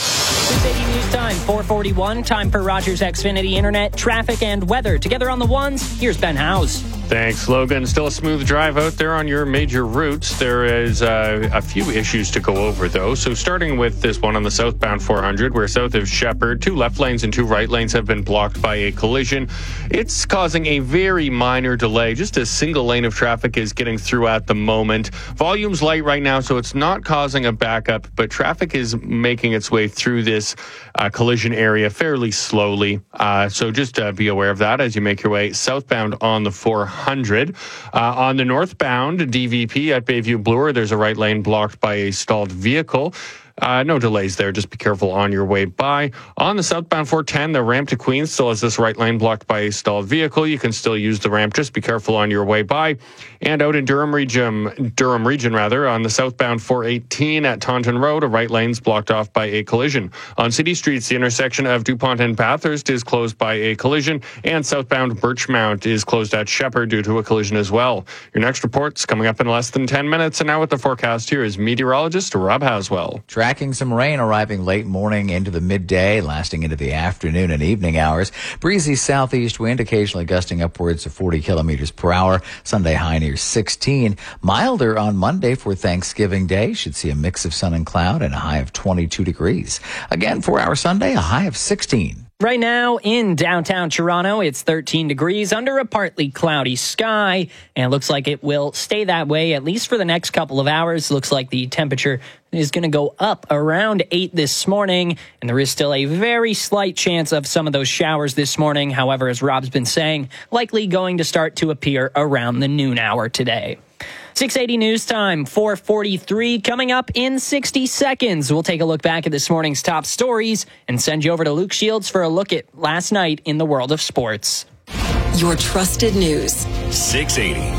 six eighty News Time, four forty-one. Time for Rogers Xfinity Internet, traffic, and weather. Together on the ones, here's Ben Howes. Thanks, Logan. Still a smooth drive out there on your major routes. There is uh, a few issues to go over, though. So starting with this one on the southbound four hundred, where south of Shepherd, two left lanes and two right lanes have been blocked by a collision. It's causing a very minor delay. Just a single lane of traffic is getting through at the moment. Volume's light right now, so it's not causing a backup, but traffic is making its way through this uh, collision area fairly slowly. Uh, so just uh, be aware of that as you make your way southbound on the four hundred. Uh, on the northbound D V P at Bayview Bloor, there's a right lane blocked by a stalled vehicle. Uh, no delays there. Just be careful on your way by. On the southbound four ten, the ramp to Queens still has this right lane blocked by a stalled vehicle. You can still use the ramp. Just be careful on your way by. And out in Durham region, Durham region rather, on the southbound four eighteen at Taunton Road, a right lane's blocked off by a collision. On City Streets, the intersection of DuPont and Bathurst is closed by a collision, and southbound Birchmount is closed at Shepherd due to a collision as well. Your next report's coming up in less than ten minutes, and now with the forecast, here is meteorologist Rob Haswell. Tracking some rain arriving late morning into the midday, lasting into the afternoon and evening hours. Breezy southeast wind, occasionally gusting upwards of forty kilometers per hour. Sunday high near sixteen. Milder on Monday for Thanksgiving Day. Should see a mix of sun and cloud and a high of twenty-two degrees. Again, for our Sunday, a high of sixteen. Right now in downtown Toronto, it's thirteen degrees under a partly cloudy sky, and it looks like it will stay that way at least for the next couple of hours. Looks like the temperature is going to go up around eight this morning, and there is still a very slight chance of some of those showers this morning. However, as Rob's been saying, likely going to start to appear around the noon hour today. six eighty News Time, four forty-three. Coming up in sixty seconds, we'll take a look back at this morning's top stories and send you over to Luke Shields for a look at last night in the world of sports. Your trusted news. six eighty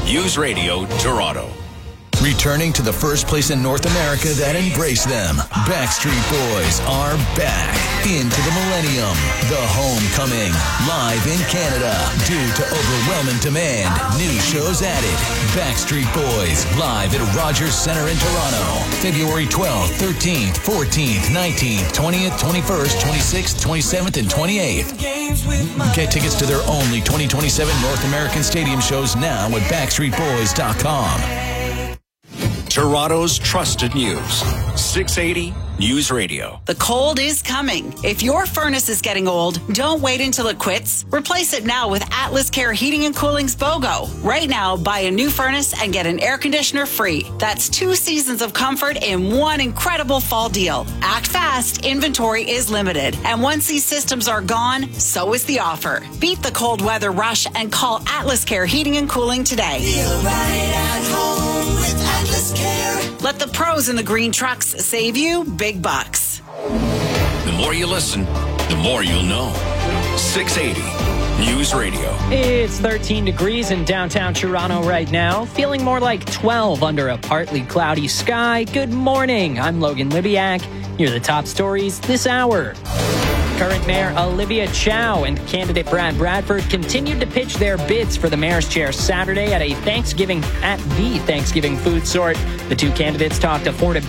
News Radio Toronto. Returning to the first place in North America that embraced them, Backstreet Boys are back into the millennium. The Homecoming, live in Canada. Due to overwhelming demand, new shows added. Backstreet Boys, live at Rogers Centre in Toronto. February twelfth, thirteenth, fourteenth, nineteenth, twentieth, twenty-first, twenty-sixth, twenty-seventh, and twenty-eighth. Get tickets to their only twenty twenty-seven North American Stadium shows now at backstreet boys dot com. Toronto's trusted news. six eighty News Radio. The cold is coming. If your furnace is getting old, don't wait until it quits. Replace it now with Atlas Care Heating and Cooling's BOGO. Right now, buy a new furnace and get an air conditioner free. That's two seasons of comfort in one incredible fall deal. Act fast. Inventory is limited. And once these systems are gone, so is the offer. Beat the cold weather rush and call Atlas Care Heating and Cooling today. Feel right at home with Atlas Care. Let the pros in the green trucks save you big bucks. The more you listen, the more you'll know. six eighty News Radio. It's thirteen degrees in downtown Toronto right now. Feeling more like twelve under a partly cloudy sky. Good morning. I'm Logan Libiak. Here are the top stories this hour. Current Mayor Olivia Chow and candidate Brad Bradford continued to pitch their bids for the mayor's chair Saturday at a Thanksgiving at the Thanksgiving food sort. The two candidates talked affordability